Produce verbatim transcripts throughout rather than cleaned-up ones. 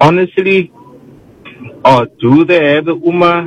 honestly, or do they have the Ummah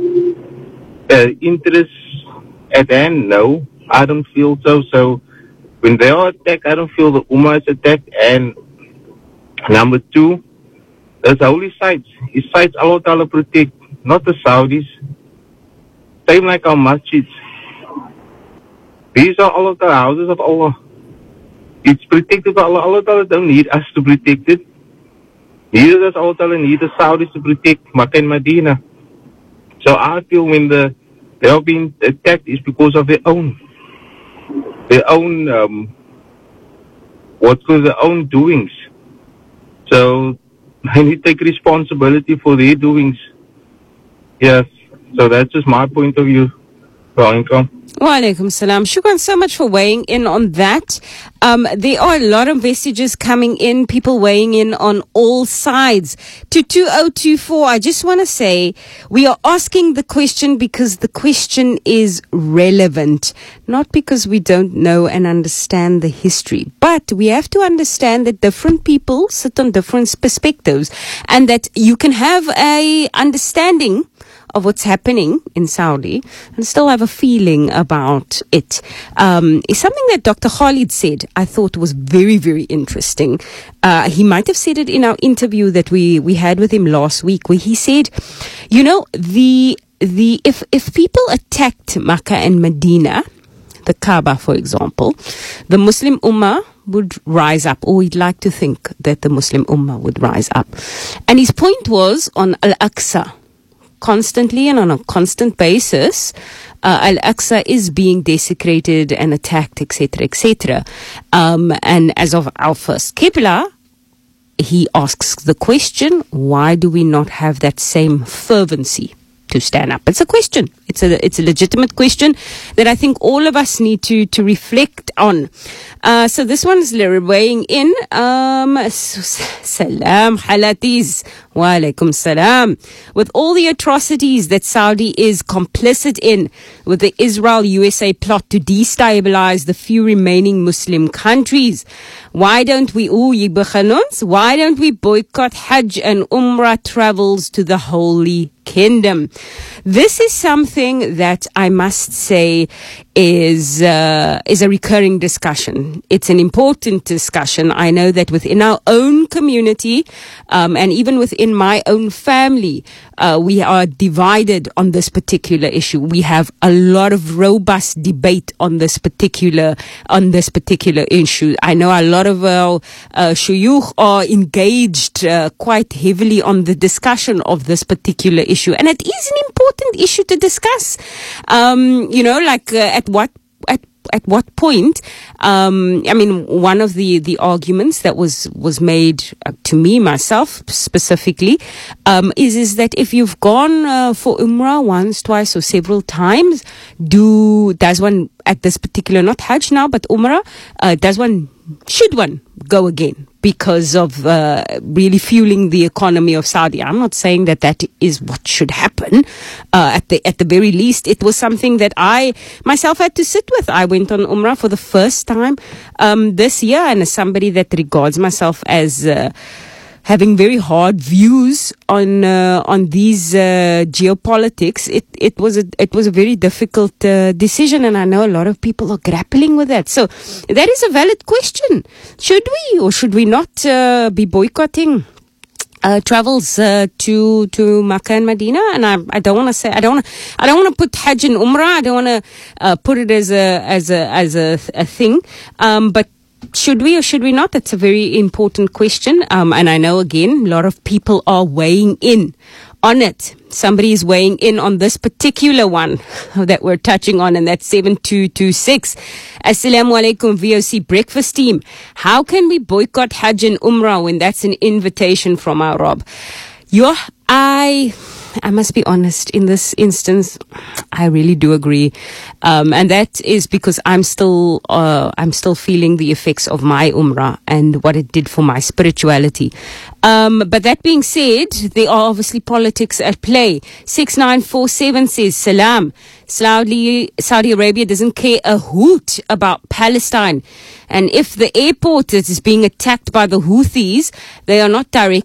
uh, interests at hand? No, I don't feel so. So when they are attacked, I don't feel the Ummah is attacked. And number two, there's holy sites. His sites Allah Ta'ala protect, not the Saudis. Same like our masjids. These are all of the houses of Allah. It's protected by Allah. Allah Ta'ala don't need us to protect it. Neither does Allah Ta'ala need the Saudis to protect Makkah and Medina. So I feel when the they are being attacked is because of their own, their own, um, what's called their own doings. So I need to take responsibility for their doings. Yes. So that's just my point of view. Welcome. Wa alaikum salam. Shukran so much for weighing in on that. Um, there are a lot of messages coming in, people weighing in on all sides. To two oh two four, I just want to say we are asking the question because the question is relevant, not because we don't know and understand the history. But we have to understand that different people sit on different perspectives and that you can have a understanding of what's happening in Saudi and still have a feeling about it. Um, is something that Doctor Khalid said I thought was very, very interesting. Uh, he might have said it in our interview that we, we had with him last week, where he said, you know, the the if, if people attacked Makkah and Medina, the Kaaba, for example, the Muslim Ummah would rise up, or he'd like to think that the Muslim Ummah would rise up. And his point was on Al-Aqsa. Constantly and on a constant basis, uh, Al-Aqsa is being desecrated and attacked, et cetera, et cetera. Um, and as of our first Qibla, he asks the question, why do we not have that same fervency to stand up? It's a question. It's a it's a legitimate question that I think all of us need to to reflect on. Uh, so this one's weighing in. Um, salam halatis. Wa alaikum salam. With all the atrocities that Saudi is complicit in, with the Israel-U S A plot to destabilize the few remaining Muslim countries, why don't we, ooh, why don't we boycott Hajj and Umrah travels to the Holy Kingdom? This is something that I must say is uh, is a recurring discussion. It's an important discussion. I know that within our own community, um, and even within my own family, uh, we are divided on this particular issue. We have a lot of robust debate on this particular on this particular issue. I know a lot of our uh, shuyukh are engaged uh, quite heavily on the discussion of this particular issue, and it is an important issue to discuss. Um, you know, like uh, at what at at what point? Um, I mean, one of the, the arguments that was was made uh, to me myself specifically um, is is that if you've gone uh, for Umrah once, twice, or several times, do does one at this particular, not Hajj now, but Umrah, uh, does one should one go again because of uh, really fueling the economy of Saudi? I'm not saying that that is what should happen. Uh, at the at the very least, it was something that I myself had to sit with. I went on Umrah for the first time um, this year, and as somebody that regards myself as uh, having very hard views on uh, on these uh, geopolitics, it it was a it was a very difficult uh, decision, and I know a lot of people are grappling with that. So that is a valid question. Should we or should we not uh, be boycotting Uh, travels uh, to to Makkah and Medina? And I I don't want to say I don't wanna, I don't want to put Hajj and Umrah. I don't want to uh, put it as a as a as a, a thing. Um, but should we or should we not? That's a very important question. Um, and I know again a lot of people are weighing in on it. Somebody is weighing in on this particular one that we're touching on, and that's seven two two six. Assalamu alaikum, V O C breakfast team. How can we boycott Hajj and Umrah when that's an invitation from our Rob? Yo, I... I must be honest, in this instance, I really do agree. Um, and that is because I'm still, uh, I'm still feeling the effects of my Umrah and what it did for my spirituality. Um, but that being said, there are obviously politics at play. six nine four seven says, Salam. Saudi, Saudi Arabia doesn't care a hoot about Palestine. And if the airport is being attacked by the Houthis, they are not directly